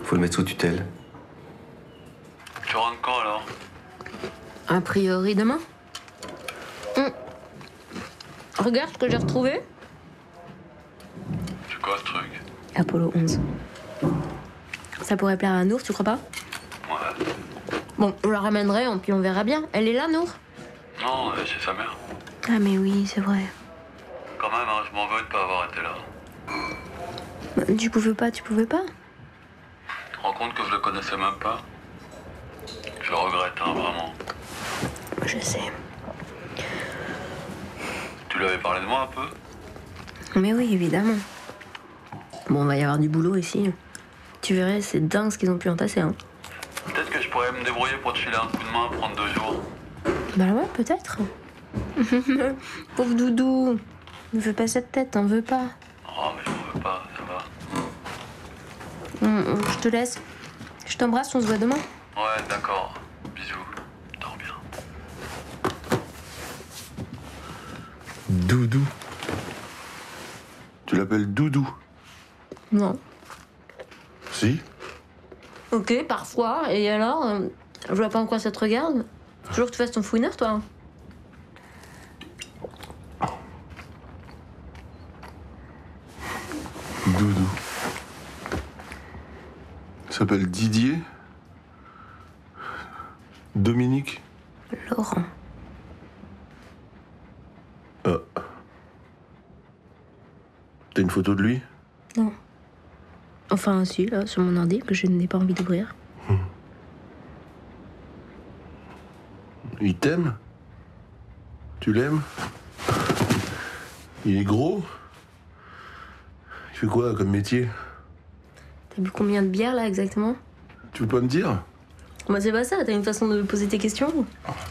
Faut le mettre sous tutelle. Tu rentres quand alors? A priori demain. Regarde ce que j'ai retrouvé. C'est quoi ce truc? Apollo 11. Ça pourrait plaire à Nour, tu crois pas? Ouais. Bon, on la ramènerait, puis on verra bien. Elle est là, Nour? Non, c'est sa mère. Ah mais oui, c'est vrai. Quand même, hein, je m'en veux de pas avoir été là. Tu pouvais pas. Tu te rends compte que je le connaissais même pas? Je le regrette, hein, vraiment. Je sais. Tu lui avais parlé de moi un peu? Mais oui, évidemment. Bon, on va y avoir du boulot ici. Tu verrais, c'est dingue ce qu'ils ont pu entasser, hein. Peut-être que je pourrais me débrouiller pour te filer un coup de main, prendre 2 jours. Bah ouais, peut-être. Pauvre doudou. Ne fais pas cette tête, t'en veux pas. Oh, mais j'en veux pas, ça va. Je te laisse. Je t'embrasse, on se voit demain. Ouais, d'accord. Bisous. Dors bien. Doudou. Tu l'appelles Doudou? Non. Si. Ok, parfois. Et alors je vois pas en quoi ça te regarde. Toujours que tu fasses ton fouineur, toi. Doudou. Il s'appelle Didier? Dominique? Laurent. T'as une photo de lui? Non. Enfin, si, là, sur mon ordi, que je n'ai pas envie d'ouvrir. Il t'aime? Tu l'aimes? Il est gros? Il fait quoi comme métier? T'as bu combien de bières, là, exactement? Tu veux pas me dire? Bah, c'est pas ça, t'as une façon de poser tes questions.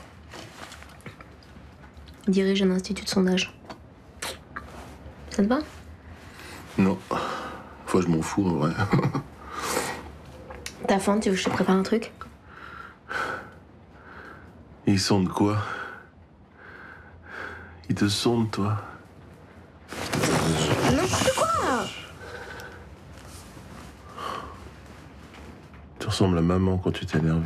Dirige un institut de sondage. Ça te va? Non. Enfin, je m'en fous, en vrai. T'as faim, tu veux que je te prépare un truc? Ils sondent quoi? Ils te sondent, toi? N'importe quoi! Tu ressembles à maman quand tu t'énerves.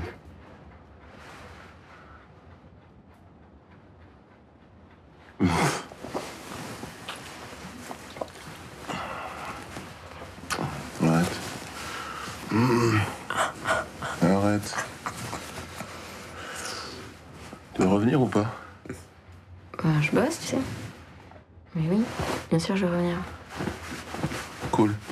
Arrête. Arrête. Tu veux revenir ou pas? Je bosse, tu sais. Mais oui, bien sûr, je vais revenir. Cool.